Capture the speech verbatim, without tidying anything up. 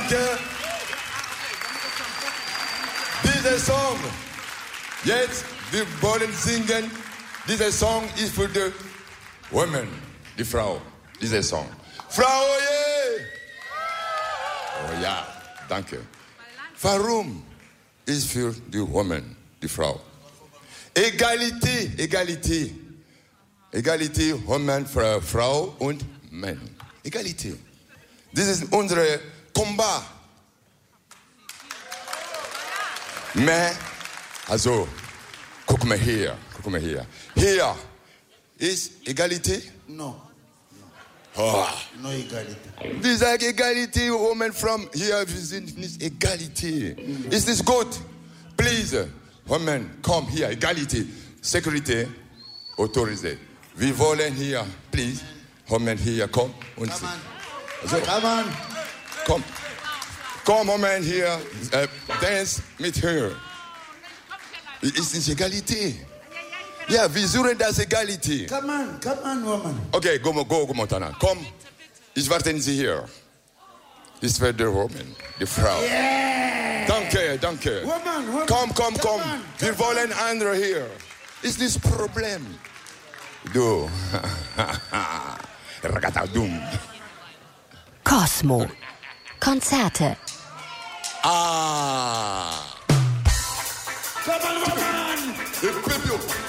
danke. Dieser Song, jetzt, wir wollen singen. Dieser Song ist für die Women, die Frau. Dieser Song. Frau, yeah! Oh ja, danke. Warum ist für die Women, die Frau? Egalité, Egalité. Egalité, Women, Frau und Mann. Egalité. Das ist unser Combat. Mais, also, guck mal hier, guck mal hier. Hier ist Egalité? No. Oh. No Egalité. Wir sagen Egalité, Women from hier, wir sind nicht Egalité. Mm. Ist nicht gut? Please, Women, komm hier, Egalité. Security, autorisé. Wir wollen hier, please, Women hier, komm. Und Come on. Also, Come on. Komm. Komm, Moment hier, äh, dance mit her. Ist nicht Egalité. Ja, wir suchen das Egalité. Come on, come on, woman. Okay, go, go, go, Montana. Komm, ich warte Sie hier. Ist für die Woman, die Frau. Yeah. Danke, danke. Woman, woman. Komm, komm, komm. On, Wir wollen andere hier. Ist das Problem? Du. Ragatadum. Cosmo. Konzerte. Ah. Come on, woman. The people.